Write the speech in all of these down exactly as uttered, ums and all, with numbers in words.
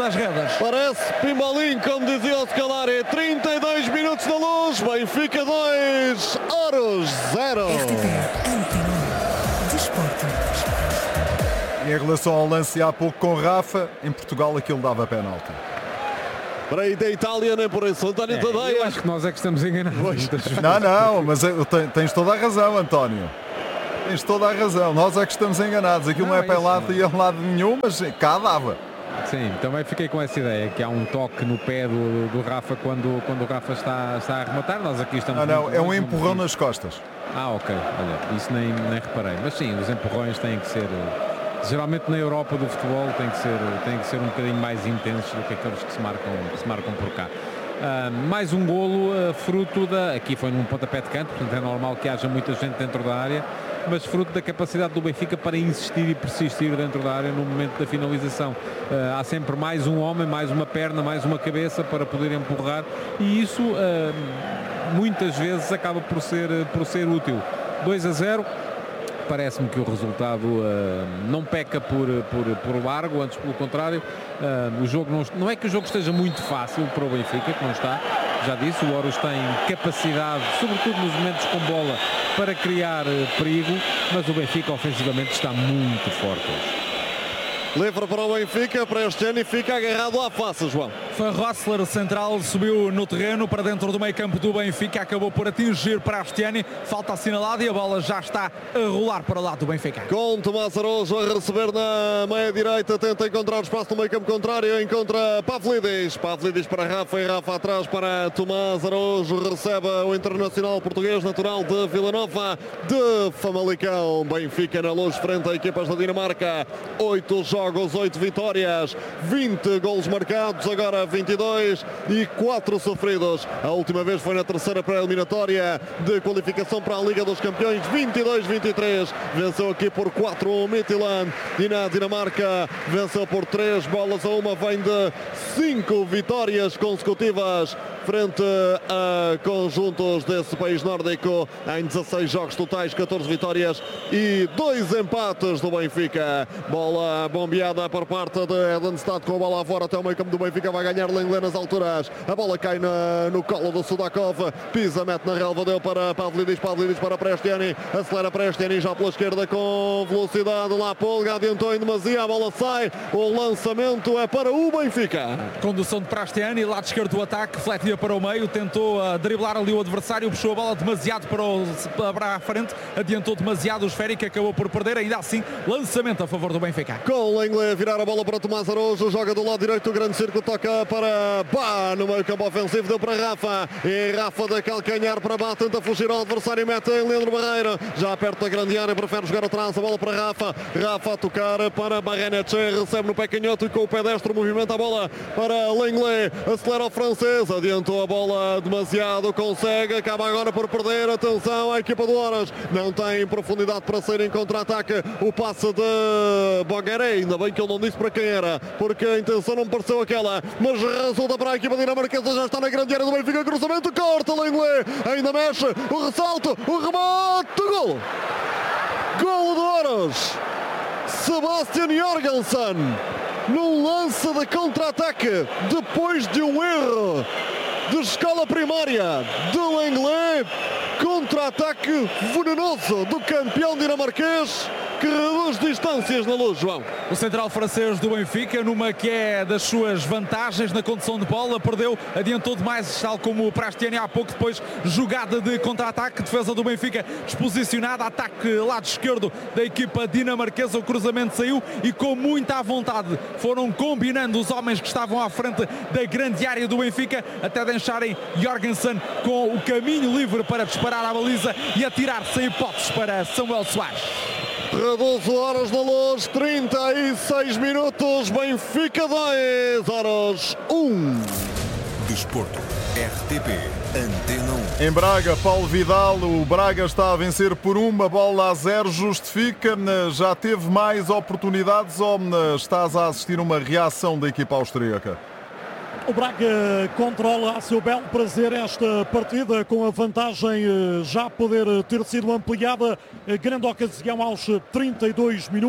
às redas. Parece Pimbalim, como dizia o Scalari. trinta e dois minutos na Luz. Benfica dois, Oros zero. R T P Antena Desporto. Em relação ao lance há pouco com Rafa, em Portugal aquilo dava penalti. Para aí da Itália, nem por isso. António É, Tadeia. eu acho que nós é que estamos enganados. Não, não, mas tens toda a razão, António. Tens toda a razão. Nós é que estamos enganados. Aquilo não, não é penalti e a lado nenhum, mas cá dava. Sim, também fiquei com essa ideia, que há um toque no pé do, do Rafa quando, quando o Rafa está, está a arrematar. Nós aqui estamos... Não, não, é um empurrão nas costas. Ah, ok. Olha, isso nem, nem reparei. Mas sim, os empurrões têm que ser... Geralmente na Europa do futebol tem que ser, tem que ser um bocadinho mais intensos do que aqueles que se marcam, que se marcam por cá. Uh, mais um golo uh, fruto da... Aqui foi num pontapé de canto, portanto é normal que haja muita gente dentro da área, mas fruto da capacidade do Benfica para insistir e persistir dentro da área no momento da finalização. Uh, há sempre mais um homem, mais uma perna, mais uma cabeça para poder empurrar e isso uh, muitas vezes acaba por ser, por ser útil. dois a zero. Parece-me que o resultado uh, não peca por, por, por largo, antes pelo contrário. Uh, o jogo não, não é que o jogo esteja muito fácil para o Benfica, que não está. Já disse, o Oros tem capacidade, sobretudo nos momentos com bola, para criar uh, perigo, mas o Benfica ofensivamente está muito forte hoje. Livre para o Benfica, para este ano e fica agarrado à face, João. Foi Rossler, central, subiu no terreno para dentro do meio campo do Benfica, acabou por atingir para Astiani, falta assinalada e a bola já está a rolar para o lado do Benfica. Com Tomás Araújo a receber na meia direita, tenta encontrar o espaço no meio campo contrário, encontra Pavlidis, Pavlidis para Rafa e Rafa atrás para Tomás Araújo, recebe o internacional português natural de Vila Nova de Famalicão. Benfica na Luz frente a equipas da Dinamarca, oito jogos, oito vitórias, vinte golos marcados, agora vinte e dois e quatro sofridos. A última vez foi na terceira pré-eliminatória de qualificação para a Liga dos Campeões, vinte e dois vinte e três. Venceu aqui por quatro o Midtjylland e na Dinamarca venceu por três bolas a uma. Vem de cinco vitórias consecutivas frente a conjuntos desse país nórdico em dezasseis jogos totais, catorze vitórias e dois empates do Benfica. Bola bombeada por parte de Edenstad com a bola fora até o meio campo do Benfica, vai ganhar Lenglet nas alturas, a bola cai na, no colo do Sudakov, pisa, mete na relva, deu para Pavlidis, Pavlidis para Prestiani, acelera Prestiani já pela esquerda com velocidade, lá Polga, adiantou em demasia, a bola sai, o lançamento é para o Benfica. Condução de Prestiani, lado esquerdo do ataque, fletia para o meio, tentou uh, driblar ali o adversário, puxou a bola demasiado para, o, para a frente, adiantou demasiado o esférico, acabou por perder, ainda assim lançamento a favor do Benfica. Com o Lenglet a virar a bola para Tomás Araújo, joga do lado direito, o grande círculo, toca para Bá, no meio campo ofensivo, deu para Rafa, e Rafa da calcanhar para Bá, tenta fugir ao adversário, mete em Leandro Barreira, já perto da grande área, prefere jogar atrás, a bola para Rafa, Rafa a tocar para Barrenetche, recebe no pé canhoto e com o pé destro movimenta a bola para Lenglet, acelera o francês, adiantou a bola demasiado, consegue, acaba agora por perder, atenção à equipa do Oras, não tem profundidade para sair em contra-ataque, o passe de Bogueré, ainda bem que ele não disse para quem era, porque a intenção não pareceu aquela, mas resulta para a equipa dinamarquesa, já está na grande área do Benfica, cruzamento, corta Lenglet, ainda mexe, o ressalto, o remate, gol! Gol do Oras! Sebastian Jorgensen, num lance de contra-ataque, depois de um erro de escala primária de Lenglet, contra-ataque venenoso do campeão dinamarquês, que reduz distâncias na Luz, João. O central francês do Benfica, numa que é das suas vantagens na condução de bola, perdeu, adiantou demais, tal como o Prastiani há pouco, depois jogada de contra-ataque, defesa do Benfica desposicionada, ataque lado esquerdo da equipa dinamarquesa, o cruzamento saiu e com muita vontade foram combinando os homens que estavam à frente da grande área do Benfica, até deixarem Jorgensen com o caminho livre para disparar a baliza e atirar sem hipóteses para Samuel Soares. Reduz horas na Luz, trinta e seis minutos, Benfica dois, Oros um. Desporto, R T P, Antena um. Em Braga, Paulo Vidal, o Braga está a vencer por uma bola a zero, justifica, já teve mais oportunidades ou estás a assistir a uma reação da equipa austríaca? O Braga controla a seu belo prazer esta partida, com a vantagem já poder ter sido ampliada. Grande ocasião aos trinta e dois minutos.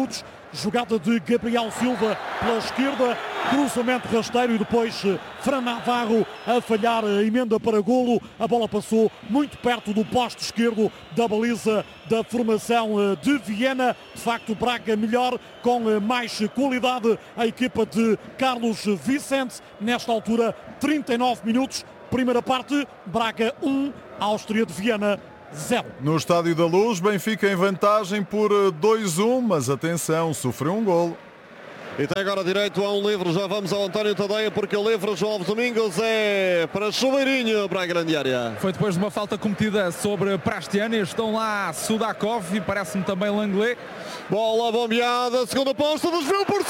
jogada de Gabriel Silva pela esquerda, cruzamento rasteiro e depois Fran Navarro a falhar a emenda para golo. A bola passou muito perto do poste esquerdo da baliza da formação de Viena. De facto, Braga melhor, com mais qualidade a equipa de Carlos Vicente. Nesta altura, trinta e nove minutos, primeira parte, Braga um, Áustria de Viena zero. No Estádio da Luz, Benfica em vantagem por dois a um, mas atenção, sofreu um golo. E tem agora direito a um livre, já vamos ao António Tadeia, porque o livre João Alves Domingos é para Chuveirinho, para a grande área. Foi depois de uma falta cometida sobre Prastiani, estão lá Sudakov e parece-me também Langlais. Bola bombeada, segunda posta, desviou por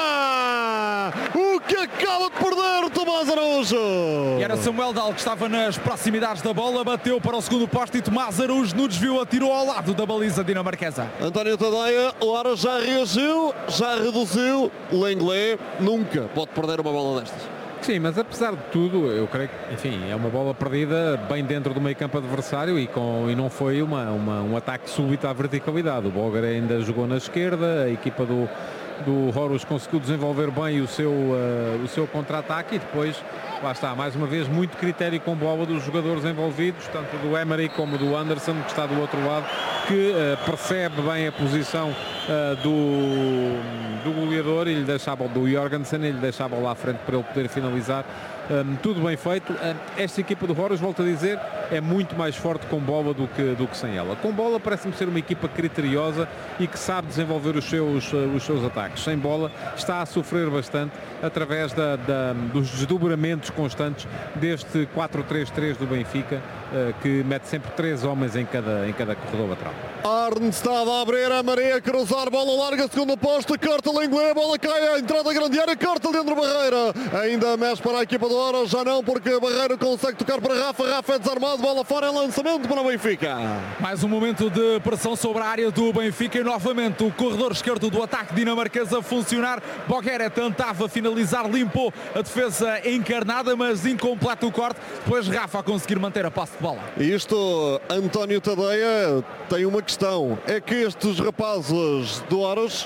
cima! O que acaba de perder Tomás Araújo! E era Samuel Dal que estava nas proximidades da bola, bateu para o segundo poste e Tomás Araújo no desvio atirou ao lado da baliza dinamarquesa. António Tadeia, Lara já reagiu, já reduziu. Langlais nunca pode perder uma bola destas. Sim, mas apesar de tudo, eu creio que, enfim, é uma bola perdida bem dentro do meio campo adversário e, com, e não foi uma, uma, um ataque súbito à verticalidade. O Boger ainda jogou na esquerda, a equipa do, do Horus conseguiu desenvolver bem o seu, uh, o seu contra-ataque e depois, lá está, mais uma vez, muito critério com bola dos jogadores envolvidos, tanto do Emery como do Anderson, que está do outro lado, que uh, percebe bem a posição uh, do, do goleador e lhe deixa a bola, do Jorgensen, e lhe deixa a bola à frente para ele poder finalizar. Um, tudo bem feito. Um, esta equipa do Horus, volto a dizer, é muito mais forte com bola do que, do que sem ela. Com bola parece-me ser uma equipa criteriosa e que sabe desenvolver os seus, uh, os seus ataques. Sem bola está a sofrer bastante através da, da, dos desdobramentos constantes deste quatro três três do Benfica, uh, que mete sempre três homens em cada, em cada corredor lateral. Arnstad a abrir, a Maria a cruzar, bola larga, segunda posta, corta Langlais, a bola cai, a entrada da grande área, corta dentro da barreira, ainda mexe para a equipa do Horus, já não, porque a barreira consegue tocar para Rafa, Rafa é desarmado, bola fora, é lançamento para o Benfica. Mais um momento de pressão sobre a área do Benfica e novamente o corredor esquerdo do ataque dinamarquês a funcionar. Boguera tentava finalizar, limpou a defesa encarnada, mas incompleto o corte, depois Rafa a conseguir manter a posse de bola. E isto, António Tadeia, tem uma questão, é que estes rapazes do Horus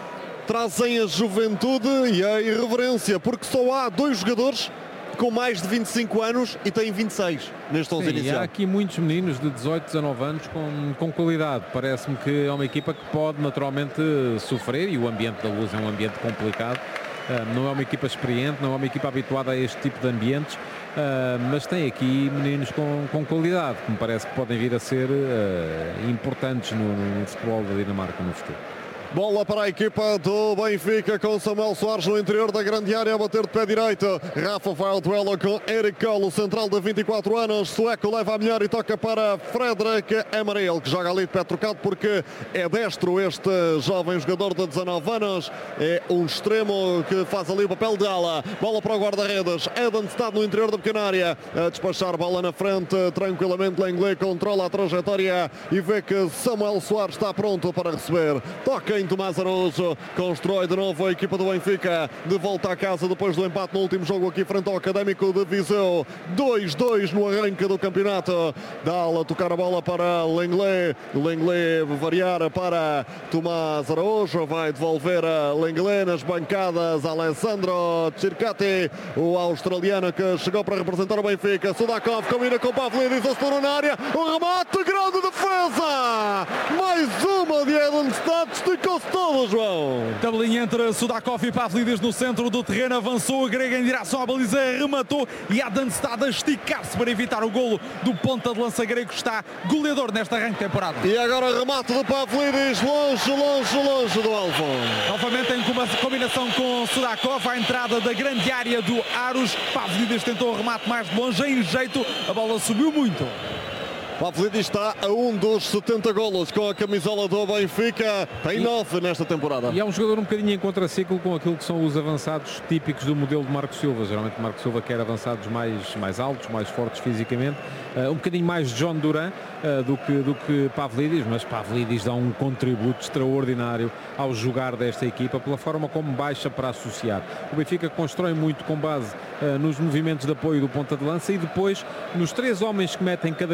trazem a juventude e a irreverência, porque só há dois jogadores com mais de vinte e cinco anos e têm vinte e seis neste onze inicial. Há aqui muitos meninos de dezoito, dezanove anos com, com qualidade. Parece-me que é uma equipa que pode naturalmente sofrer e o ambiente da Luz é um ambiente complicado. Uh, não é uma equipa experiente, não é uma equipa habituada a este tipo de ambientes, uh, mas tem aqui meninos com, com qualidade, que me parece que podem vir a ser uh, importantes no, no futebol da Dinamarca no futuro. Bola para a equipa do Benfica com Samuel Soares no interior da grande área a bater de pé direito. Rafa vai ao duelo com Eric Colo, central de vinte e quatro anos. Sueco leva a melhor e toca para Fredrik Emery, que joga ali de pé trocado porque é destro este jovem jogador de dezanove anos. É um extremo que faz ali o papel de ala. Bola para o guarda-redes. Eden está no interior da pequena área a despachar bola na frente. Tranquilamente Langlais controla a trajetória e vê que Samuel Soares está pronto para receber. Toca em Tomás Araújo, constrói de novo a equipa do Benfica, de volta à casa depois do empate no último jogo aqui frente ao Académico de Viseu. dois a dois no arranque do campeonato. Dá-la a tocar a bola para Langlais, Langlais variar para Tomás Araújo, vai devolver a Langlais nas bancadas, Alessandro Circati, o australiano que chegou para representar o Benfica. Sudakov combina com Pavlidis, acelera na área, o remate, grande defesa, mais uma de Edenstad, esticou-se todo, João. Tabelinha entre Sudakov e Pavlidis no centro do terreno, avançou a grega em direção à baliza, rematou e Edenstad a esticar-se para evitar o golo do ponta de lança grego, que está goleador nesta arranque de temporada. E agora remate de Pavlidis, longe, longe, longe do alvo. Novamente em combinação com Sudakov, à entrada da grande área do Horus. Pavlidis tentou o remate mais de longe, em jeito, a bola subiu muito. Pavlidis está a um dos setenta golos com a camisola do Benfica, tem nove nesta temporada. E é um jogador um bocadinho em contraciclo com aquilo que são os avançados típicos do modelo de Marco Silva. Geralmente Marco Silva quer avançados mais, mais altos, mais fortes fisicamente, uh, um bocadinho mais John Duran uh, do, que, do que Pavlidis, mas Pavlidis dá um contributo extraordinário ao jogar desta equipa, pela forma como baixa para associar. O Benfica constrói muito com base uh, nos movimentos de apoio do ponta de lança e depois nos três homens que metem cada corredor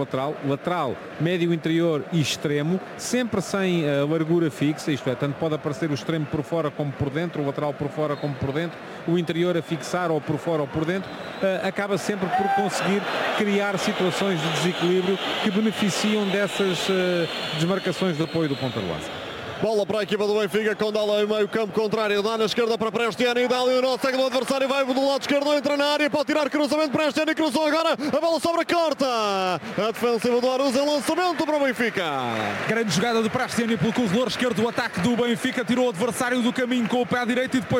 lateral, lateral, médio interior e extremo, sempre sem uh, largura fixa, isto é, tanto pode aparecer o extremo por fora como por dentro, o lateral por fora como por dentro, o interior a fixar ou por fora ou por dentro, uh, acaba sempre por conseguir criar situações de desequilíbrio que beneficiam dessas uh, desmarcações de apoio do ponta de lança. Bola para a equipa do Benfica, com Dala em meio campo contrário, dá na esquerda para Prestiani, e Dali o nosso segue do adversário, vai do lado esquerdo, entra na área, pode tirar cruzamento, Prestiani cruzou agora, a bola sobre a corta, a defensiva do Arusa, lançamento para o Benfica. Grande jogada de Prestiani pelo corredor esquerdo, o ataque do Benfica, tirou o adversário do caminho com o pé direito e depois